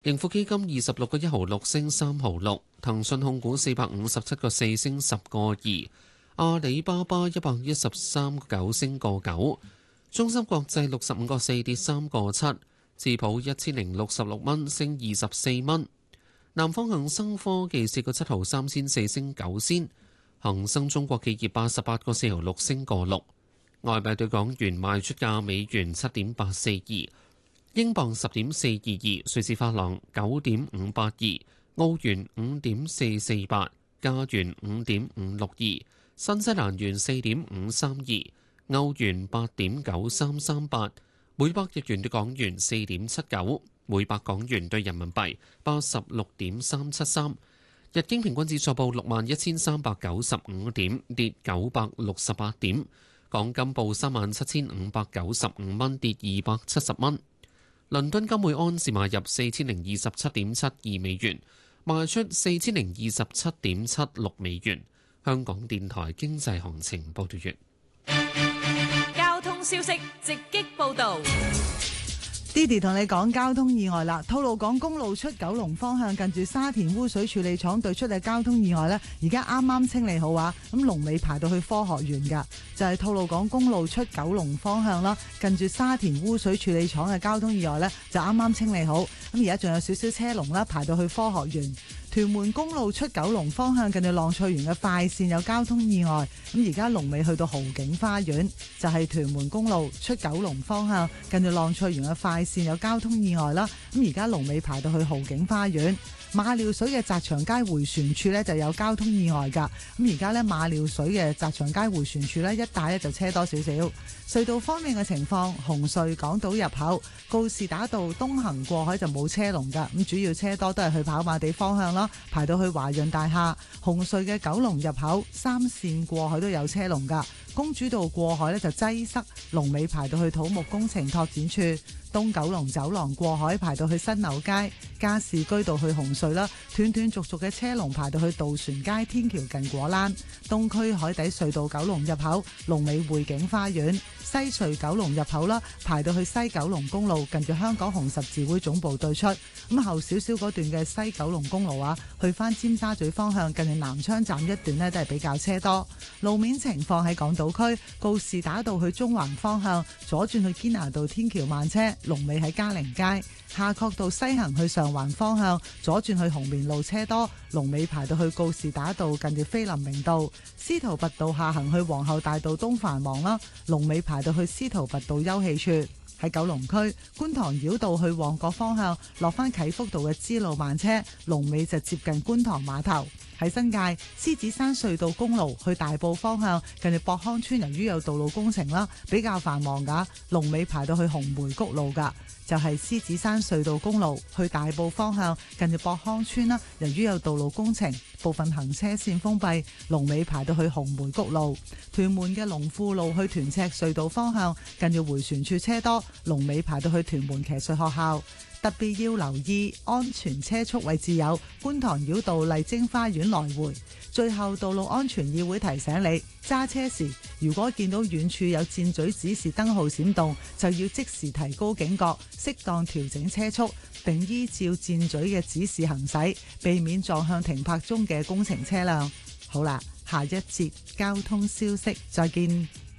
盈富基金26個1毫6升3毫6，騰訊控股457個4升10個2，阿里巴巴113個9升個9，中芯國際65個4跌3個7，智普1066蚊升24蚊，南方恒生科技4個7毫3仙4升9仙，恒生中國企業88個4毫6升個6，外幣對港元賣出價美元7.842。英鎊10.422，瑞士法郎9.582，澳元5.448，加元5.562，新西蘭元4.532，歐元8.9338，每百日元對港元4.79，每百港元對人民幣86.373。日經平均指數報61,395點，跌968點。港金報37,595蚊，跌270蚊。倫敦金每安士買入4027.72美元，賣出4027.76美元。香港電台經濟行情報道完。 交通消息直擊報導。 Didi 同你講交通意外啦，吐露港公路出九龍方向近住沙田污水處理廠對出嘅交通意外呢，而家啱啱清理好啊，咁龍尾排到去科學園噶，就係吐露港公路出九龍方向啦，近住沙田污水處理廠嘅交通意外呢，就啱啱清理好，咁而家仲有少少車龍啦，排到去科學園。屯門公路出九龍方向近住浪翠園嘅快線有交通意外，咁而家龍尾去到豪景花園，就係屯門公路出九龍方向近住浪翠園嘅快線有交通意外啦，咁而家龍尾排到去豪景花園。馬料水嘅澤祥街迴旋處呢就有交通意外㗎，咁而家呢，馬料水嘅澤祥街迴旋處呢一帶呢就車多少少。隧道方面嘅情況，紅隧港島入口告士打道東行過海就冇車龍㗎，咁主要車多都係去跑馬地方向啦，排到去華潤大廈。紅隧嘅九龍入口三線過海都有車龍㗎，公主道過海呢就擠塞，龍尾排到去土木工程拓展處。東九龍走廊過海排到去新柳街，加士居道去紅隧啦，斷斷續續嘅車龍排到去渡船街天橋近果欄。東區海底隧道九龍入口龍尾匯景花園，西隧九龍入口啦，排到去西九龍公路近住香港紅十字會總部對出。咁後少少嗰段嘅西九龍公路啊，去翻尖沙咀方向近住南昌站一段呢，都係比較車多。路面情況喺港島區告士打道去中環方向左轉去堅拿道天橋慢車，龍尾喺嘉寧街。夏慤道西行去上環方向左轉去紅棉路車多，龍尾排到去告士打道近住菲林明道。司徒拔道下行去皇后大道東繁忙啦，龍尾排到去司徒拔道休憩處。喺九龍區觀塘繞道去旺角方向落返啟福道嘅支路慢車，龍尾就接近觀塘碼頭。喺新界獅子山隧道公路去大埔方向近住博康村，由於有道路工程啦，比較繁忙噶，龍尾排到去紅梅谷路噶。就係獅子山隧道公路去大埔方向近住博康村啦，由於有道路工程，部分行車線封閉，龍尾排到去紅梅谷路。屯門嘅龍富路去屯赤隧道方向近住迴旋處車多，龍尾排到去屯門騎術學校。特別要留意安全車速位置有觀塘繞道麗晶花園來回。最後，道路安全議會提醒你，揸車時如果見到遠處有箭嘴指示燈號閃動，就要即時提高警覺，適當調整車速，並依照箭嘴嘅指示行駛，避免撞向停泊中嘅工程車輛。好啦，下一節交通消息，再見。